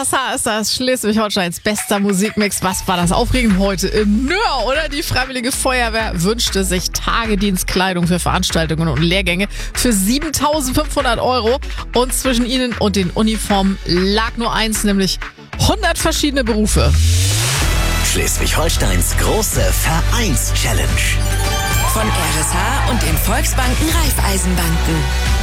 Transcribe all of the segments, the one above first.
RSH ist das Schleswig-Holsteins bester Musikmix. Was war das aufregend heute im Nöhr, oder? Die Freiwillige Feuerwehr wünschte sich Tagedienstkleidung für Veranstaltungen und Lehrgänge für 7.500 €. Und zwischen ihnen und den Uniformen lag nur eins, nämlich 100 verschiedene Berufe. Schleswig-Holsteins große Vereins-Challenge. Von RSH und den Volksbanken Raiffeisenbanken.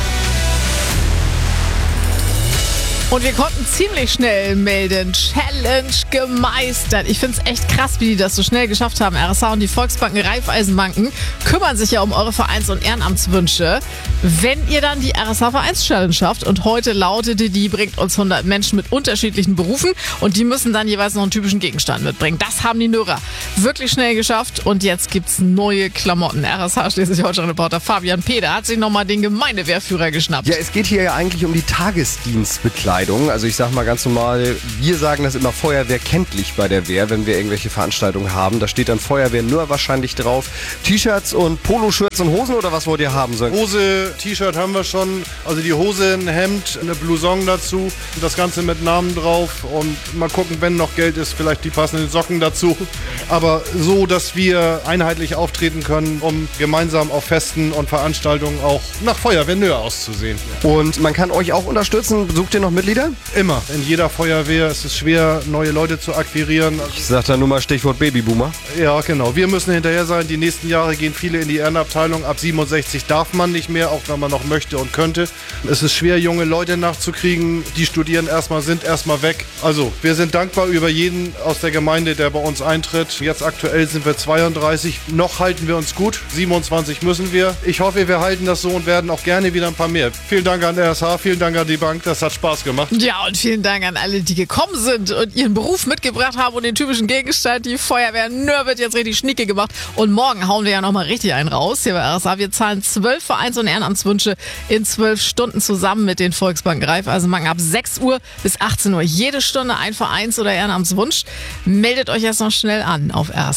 Und wir konnten ziemlich schnell melden. Challenge gemeistert. Ich finde es echt krass, wie die das so schnell geschafft haben. RSH und die Volksbanken Raiffeisenbanken kümmern sich ja um eure Vereins- und Ehrenamtswünsche. Wenn ihr dann die RSH-Vereins-Challenge schafft, und heute lautete die, bringt uns 100 Menschen mit unterschiedlichen Berufen und die müssen dann jeweils noch einen typischen Gegenstand mitbringen. Das haben die Nörer wirklich schnell geschafft und jetzt gibt's neue Klamotten. RSH Schleswig-Holstein-Reporter Fabian Peder hat sich nochmal den Gemeindewehrführer geschnappt. Ja, es geht hier ja eigentlich um die Tagesdienstbekleidung. Also ich sag mal ganz normal, wir sagen das immer Feuerwehr kenntlich bei der Wehr, wenn wir irgendwelche Veranstaltungen haben. Da steht dann Feuerwehr nur wahrscheinlich drauf. T-Shirts und Poloshirts und Hosen oder was wollt ihr haben sollen? Hose, T-Shirt haben wir schon. Also die Hose, ein Hemd, eine Blouson dazu. Das Ganze mit Namen drauf. Und mal gucken, wenn noch Geld ist, vielleicht die passenden Socken dazu. Aber so, dass wir einheitlich auftreten können, um gemeinsam auf Festen und Veranstaltungen auch nach Feuerwehr Nöhr auszusehen. Und man kann euch auch unterstützen. Sucht ihr noch Mitglieder? Immer. In jeder Feuerwehr ist es schwer, neue Leute zu akquirieren. Ich sag da nur mal Stichwort Babyboomer. Ja, genau. Wir müssen hinterher sein. Die nächsten Jahre gehen viele in die Ehrenabteilung. Ab 67 darf man nicht mehr, auch wenn man noch möchte und könnte. Es ist schwer, junge Leute nachzukriegen. Die studieren erstmal, sind erstmal weg. Also, wir sind dankbar über jeden aus der Gemeinde, der bei uns eintritt. Jetzt aktuell sind wir 32. Noch halten wir uns gut. 27 müssen wir. Ich hoffe, wir halten das so und werden auch gerne wieder ein paar mehr. Vielen Dank an RSH, vielen Dank an die Bank. Das hat Spaß gemacht. Ja, und vielen Dank an alle, die gekommen sind und ihren Beruf mitgebracht haben und den typischen Gegenstand. Die Feuerwehr Nöhr wird jetzt richtig schnicke gemacht. Und morgen hauen wir ja nochmal richtig einen raus hier bei RSH. Wir zahlen 12 Vereins- und Ehrenamtswünsche in 12 Stunden zusammen mit den Volksbanken Raiffeisenbanken ab 6 Uhr bis 18 Uhr. Jede Stunde ein Vereins- oder Ehrenamtswunsch. Meldet euch jetzt noch schnell an auf RSH.